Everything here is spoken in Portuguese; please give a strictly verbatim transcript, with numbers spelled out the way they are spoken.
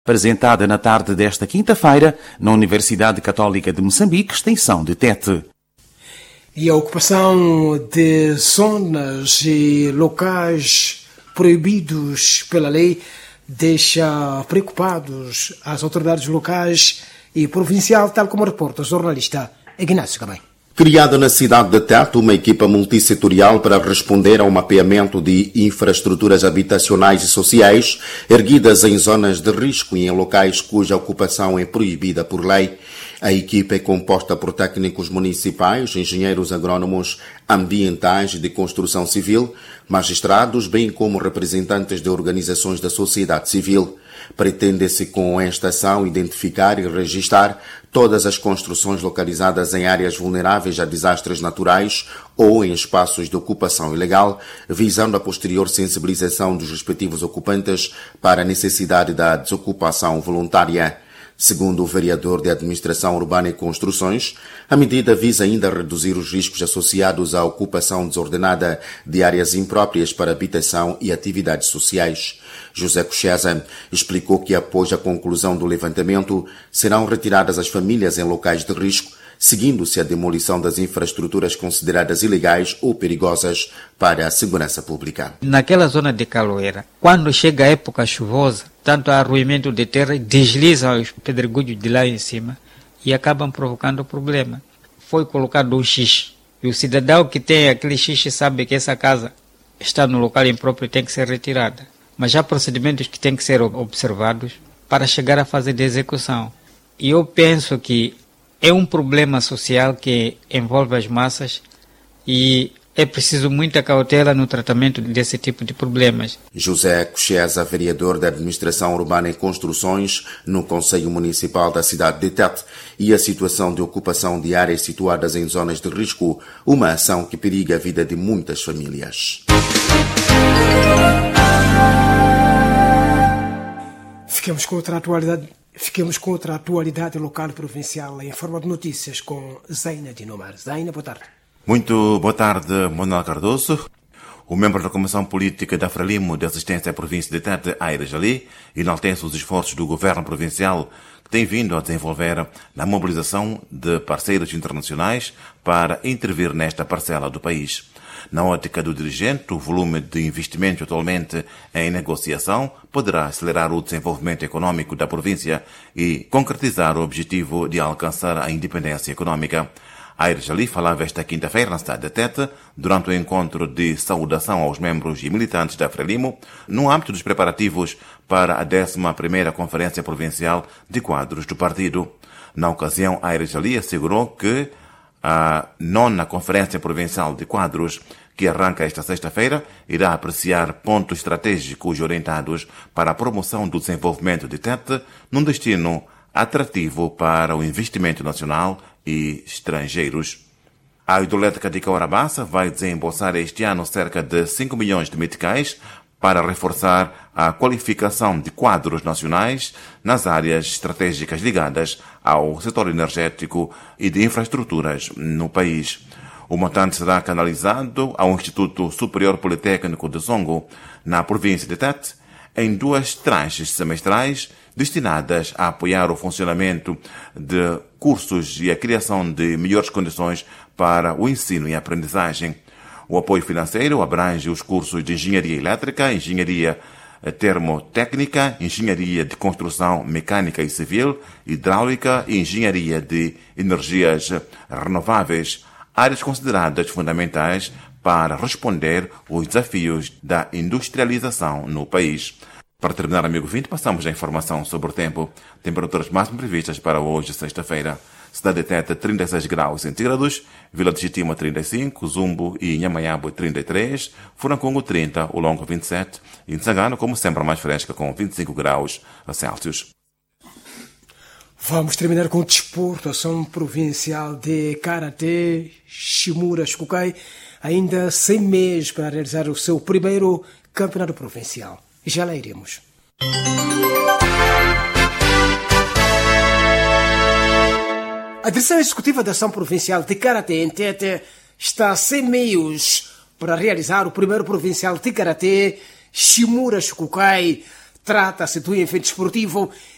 apresentada na tarde desta quinta-feira na Universidade Católica de Moçambique, extensão de Tete. E a ocupação de zonas e locais proibidos pela lei deixa preocupados as autoridades locais e provincial, tal como reporta o jornalista Ignácio Cabay. Criada na cidade de Tete uma equipa multissetorial para responder ao mapeamento de infraestruturas habitacionais e sociais erguidas em zonas de risco e em locais cuja ocupação é proibida por lei. A equipa é composta por técnicos municipais, engenheiros agrónomos, ambientais e de construção civil, magistrados, bem como representantes de organizações da sociedade civil. Pretende-se com esta ação identificar e registar todas as construções localizadas em áreas vulneráveis a desastres naturais ou em espaços de ocupação ilegal, visando a posterior sensibilização dos respectivos ocupantes para a necessidade da desocupação voluntária. Segundo o vereador de Administração Urbana e Construções, a medida visa ainda reduzir os riscos associados à ocupação desordenada de áreas impróprias para habitação e atividades sociais. José Cocheza explicou que, após a conclusão do levantamento, serão retiradas as famílias em locais de risco, seguindo-se a demolição das infraestruturas consideradas ilegais ou perigosas para a segurança pública. Naquela zona de Caloeira, quando chega a época chuvosa, tanto há arruimento de terra, deslizam os pedregulhos de lá em cima e acabam provocando problema. Foi colocado um xixi, e o cidadão que tem aquele xixi sabe que essa casa está no local impróprio e tem que ser retirada. Mas há procedimentos que têm que ser observados para chegar à fase de execução. E eu penso que é um problema social que envolve as massas e é preciso muita cautela no tratamento desse tipo de problemas. José Cocheza, vereador da Administração Urbana e Construções no Conselho Municipal da cidade de Tete, e a situação de ocupação de áreas situadas em zonas de risco, uma ação que periga a vida de muitas famílias. Ficamos com outra atualidade, ficamos com outra atualidade local e provincial em forma de notícias com Zaina Dinomar. Zaina, boa tarde. Muito boa tarde, Manuel Cardoso. O membro da Comissão Política da Frelimo de Assistência à Província de Tete, Aira Jali, enaltece os esforços do governo provincial que tem vindo a desenvolver na mobilização de parceiros internacionais para intervir nesta parcela do país. Na ótica do dirigente, o volume de investimento atualmente em negociação poderá acelerar o desenvolvimento econômico da província e concretizar o objetivo de alcançar a independência econômica. Aires Jali falava esta quinta-feira na cidade de Tete, durante o encontro de saudação aos membros e militantes da Frelimo, no âmbito dos preparativos para a décima primeira Conferência Provincial de Quadros do Partido. Na ocasião, Aires Jali assegurou que a nona Conferência Provincial de Quadros, que arranca esta sexta-feira, irá apreciar pontos estratégicos orientados para a promoção do desenvolvimento de Tete num destino atrativo para o investimento nacional e estrangeiros. A hidroelétrica de Caurabassa vai desembolsar este ano cerca de cinco milhões de meticais para reforçar a qualificação de quadros nacionais nas áreas estratégicas ligadas ao setor energético e de infraestruturas no país. O montante será canalizado ao Instituto Superior Politécnico de Zongo, na província de Tete, em duas tranches semestrais destinadas a apoiar o funcionamento de cursos e a criação de melhores condições para o ensino e aprendizagem. O apoio financeiro abrange os cursos de Engenharia Elétrica, Engenharia Termotécnica, Engenharia de Construção Mecânica e Civil, Hidráulica e Engenharia de Energias Renováveis, áreas consideradas fundamentais para responder aos desafios da industrialização no país. Para terminar, amigo vinte, passamos a informação sobre o tempo. Temperaturas máximas previstas para hoje, sexta-feira. Cidade de Tete, trinta e seis graus centígrados. Vila de Chitima, trinta e cinco. Zumbo e Inhamayabo, trinta e três. Furancongo, trinta. Ulongo, vinte e sete. E Nsangano, como sempre, mais fresca, com vinte e cinco graus Celsius. Vamos terminar com o desporto. A ação provincial de Karatê Shimura Shukukai ainda sem meses para realizar o seu primeiro campeonato provincial. Já lá iremos. A direção executiva da ação provincial de Karatê em Tete está sem meios para realizar o primeiro provincial de Karatê Shimura Shukukai. Trata-se de um evento esportivo